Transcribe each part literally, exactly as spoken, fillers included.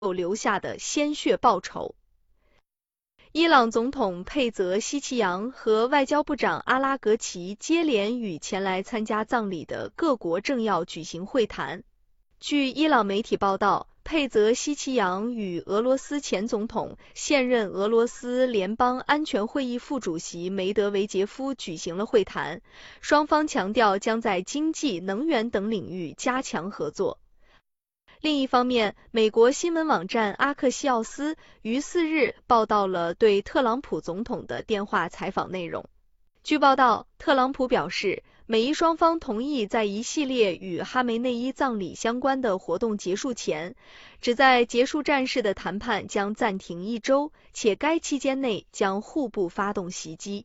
留下的鲜血报仇。伊朗总统佩泽希奇扬和外交部长阿拉格齐接连与前来参加葬礼的各国政要举行会谈。据伊朗媒体报道，佩泽希奇扬与俄罗斯前总统、现任俄罗斯联邦安全会议副主席梅德韦杰夫举行了会谈，双方强调将在经济、能源等领域加强合作。另一方面，美国新闻网站阿克西奥斯于四日报道了对特朗普总统的电话采访内容。据报道，特朗普表示，美伊双方同意在一系列与哈梅内伊葬礼相关的活动结束前，旨在结束战事的谈判将暂停一周，且该期间内将互不发动袭击。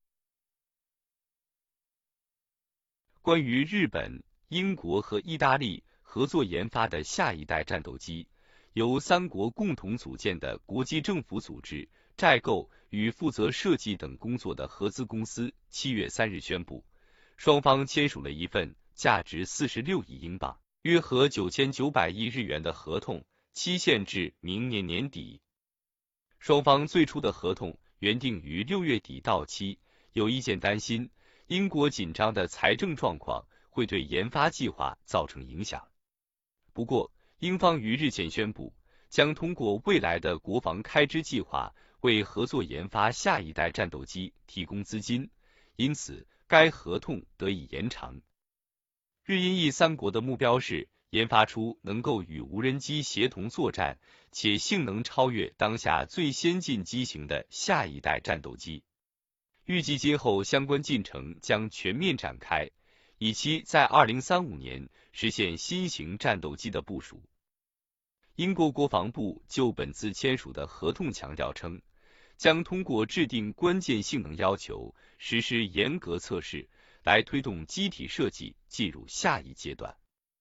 关于日本、英国和意大利合作研发的下一代战斗机，由三国共同组建的国际政府组织债购与负责设计等工作的合资公司七月三日宣布，双方签署了一份价值四十六亿英镑，约合九千九百亿日元的合同，期限至明年年底。双方最初的合同原定于六月底到期，有意见担心英国紧张的财政状况会对研发计划造成影响。不过，英方于日前宣布，将通过未来的国防开支计划为合作研发下一代战斗机提供资金，因此该合同得以延长。日英意三国的目标是研发出能够与无人机协同作战且性能超越当下最先进机型的下一代战斗机。预计今后相关进程将全面展开，以期在二零三五年实现新型战斗机的部署。英国国防部就本次签署的合同强调称，将通过制定关键性能要求，实施严格测试，来推动机体设计进入下一阶段。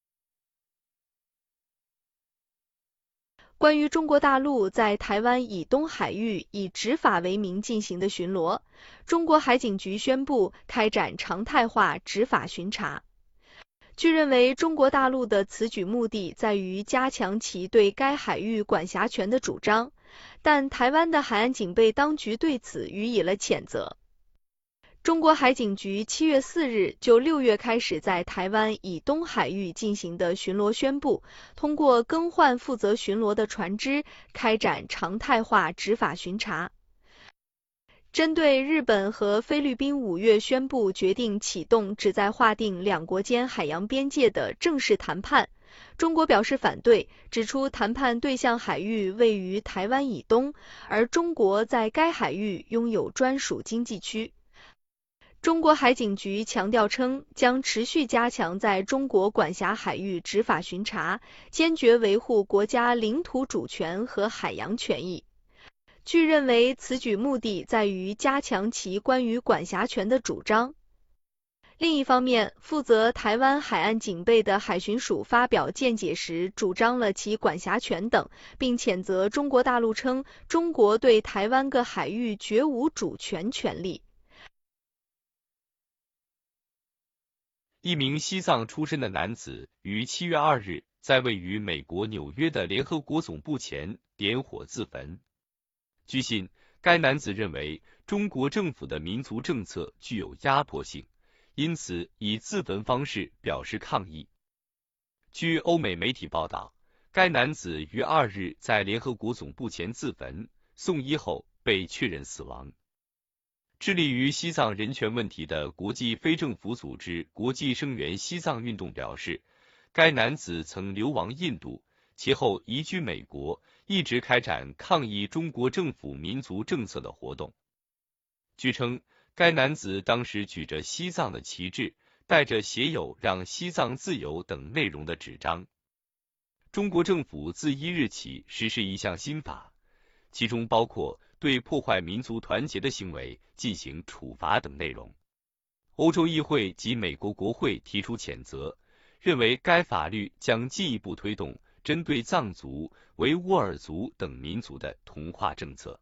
关于中国大陆在台湾以东海域以执法为名进行的巡逻，中国海警局宣布开展常态化执法巡查。据认为，中国大陆的此举目的在于加强其对该海域管辖权的主张，但台湾的海岸警备当局对此予以了谴责。中国海警局七月四日就六月开始在台湾以东海域进行的巡逻宣布，通过更换负责巡逻的船只，开展常态化执法巡查。针对日本和菲律宾五月宣布决定启动旨在划定两国间海洋边界的正式谈判，中国表示反对，指出谈判对象海域位于台湾以东，而中国在该海域拥有专属经济区。中国海警局强调称，将持续加强在中国管辖海域执法巡查，坚决维护国家领土主权和海洋权益。据认为，此举目的在于加强其关于管辖权的主张。另一方面，负责台湾海岸警备的海巡署发表见解时，主张了其管辖权等，并谴责中国大陆称，中国对台湾各海域绝无主权权利。 一名西藏出身的男子于七月二日在位于美国纽约的联合国总部前点火自焚。据信，该男子认为中国政府的民族政策具有压迫性，因此以自焚方式表示抗议。据欧美媒体报道，该男子于二日在联合国总部前自焚，送医后被确认死亡。致力于西藏人权问题的国际非政府组织国际声援西藏运动表示，该男子曾流亡印度，其后移居美国，一直开展抗议中国政府民族政策的活动。据称，该男子当时举着西藏的旗帜，带着写有让西藏自由等内容的纸张。中国政府自一日起实施一项新法，其中包括对破坏民族团结的行为进行处罚等内容。欧洲议会及美国国会提出谴责，认为该法律将进一步推动针对藏族、维吾尔族等民族的同化政策。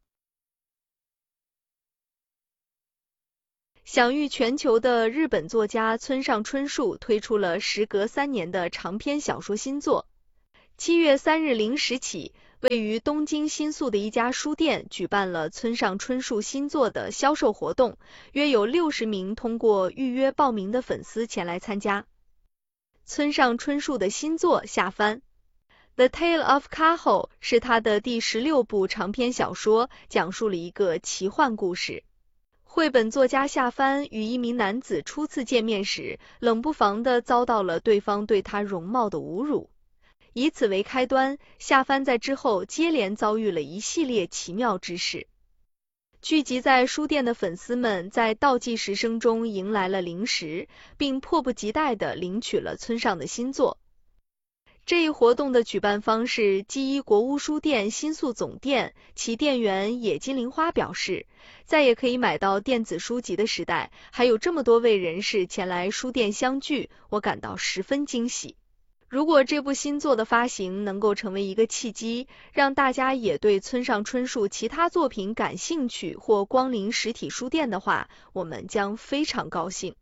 享誉全球的日本作家村上春树推出了时隔三年的长篇小说新作。七月三日零时起， 位于东京新宿的一家书店举办了村上春树新作的销售活动，约有六十名通过预约报名的粉丝前来参加。村上春树的新作下番《The Tale of Kaho》是他的第十六部长篇小说，讲述了一个奇幻故事。绘本作家夏帆与一名男子初次见面时，冷不防地遭到了对方对他容貌的侮辱。以此为开端，夏帆在之后接连遭遇了一系列奇妙之事。聚集在书店的粉丝们在倒计时声中迎来了零食，并迫不及待地领取了村上的新作。这一活动的举办方是基一国屋书店新宿总店，其店员野金玲花表示，再也可以买到电子书籍的时代，还有这么多位人士前来书店相聚，我感到十分惊喜。如果这部新作的发行能够成为一个契机，让大家也对村上春树其他作品感兴趣或光临实体书店的话，我们将非常高兴。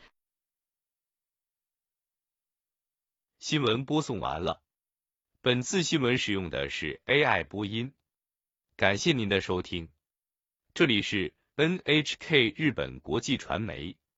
新闻播送完了，本次新闻使用的是 A I 播音，感谢您的收听，这里是 N H K 日本国际传媒。